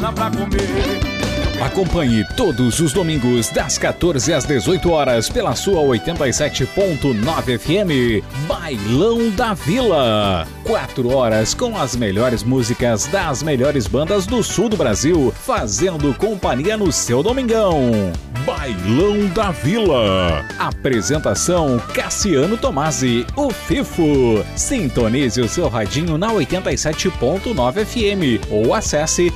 casa pra comer. Acompanhe todos os domingos das 14 às 18 horas pela sua 87.9 FM, Bailão da Vila. 4 horas com as melhores músicas das melhores bandas do sul do Brasil, fazendo companhia no seu domingão. Bailão da Vila. Apresentação Cassiano Tomasi, o Fifo. Sintonize o seu radinho na 87.9 FM ou acesse